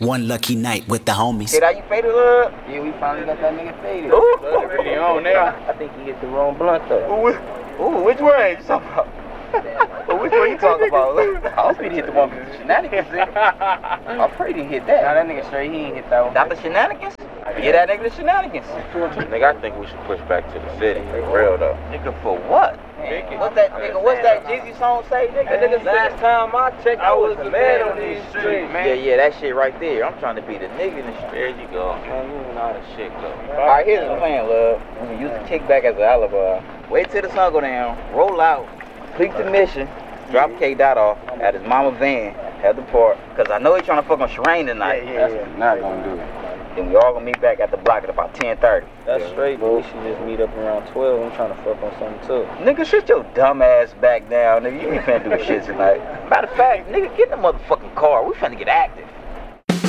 One lucky night with the homies. Shit, how you faded, love? Yeah, we finally got that nigga faded. Ooh. Pretty on now. I think he hit the wrong blunt though. Ooh, which one you talking about? Which one you talking about? I hope he hit the one with the shenanigans in. I'm afraid he hit that. Nah, that nigga straight, he ain't hit that one. Not the shenanigans? Yeah, that nigga the shenanigans. Nigga, I think we should push back to the city. For real though. Nigga, for what? What's that Jeezy song say, nigga? Last time I checked, I was the man on these streets, man. Yeah, that shit right there. I'm trying to be the nigga in the street. There you go. Man, you know how that shit go. Alright, here's the plan, love. I'm gonna use the kickback as an alibi. Wait till the sun go down, roll out, complete the mission, drop K Dot off at his mama van at the park. Cause I know he's trying to fuck on Sherane tonight. That's not gonna do it. Then we all gonna meet back at the block at about 10:30. That's straight, but we should just meet up around 12. I'm trying to fuck on something too. Nigga, shit your dumb ass back down, nigga. You ain't finna do shit tonight. Matter of fact, nigga, get in the motherfucking car. We finna get active.